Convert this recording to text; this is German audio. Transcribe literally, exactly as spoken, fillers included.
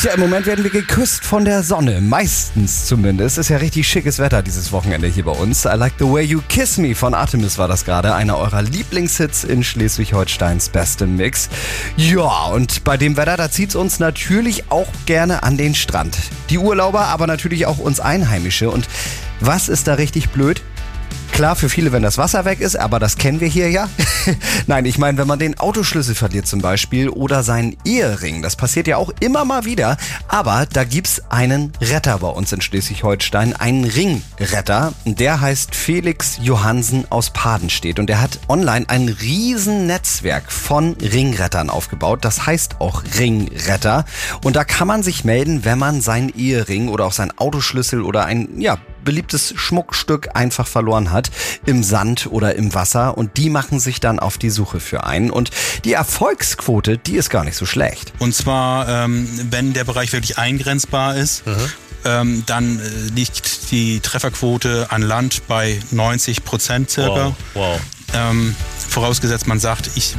Tja, im Moment werden wir geküsst von der Sonne. Meistens zumindest. Ist ja richtig schickes Wetter dieses Wochenende hier bei uns. I Like the Way You Kiss Me von Artemis war das gerade. Einer eurer Lieblingshits in Schleswig-Holsteins bestem Mix. Ja, und bei dem Wetter, da zieht's uns natürlich auch gerne an den Strand. Die Urlauber, aber natürlich auch uns Einheimische. Und was ist da richtig blöd? Klar, für viele, wenn das Wasser weg ist, aber das kennen wir hier ja. Nein, ich meine, wenn man den Autoschlüssel verliert zum Beispiel oder seinen Ehering. Das passiert ja auch immer mal wieder. Aber da gibt's einen Retter bei uns in Schleswig-Holstein, einen Ringretter. Der heißt Felix Johansen aus Padenstedt. Und der hat online ein riesen Netzwerk von Ringrettern aufgebaut. Das heißt auch Ringretter. Und da kann man sich melden, wenn man seinen Ehering oder auch seinen Autoschlüssel oder ein, ja, beliebtes Schmuckstück einfach verloren hat im Sand oder im Wasser, und die machen sich dann auf die Suche für einen, und die Erfolgsquote, die ist gar nicht so schlecht. Und zwar, ähm, wenn der Bereich wirklich eingrenzbar ist, mhm. ähm, dann äh, liegt die Trefferquote an Land bei neunzig Prozent circa. Wow, wow. Ähm, vorausgesetzt, man sagt, ich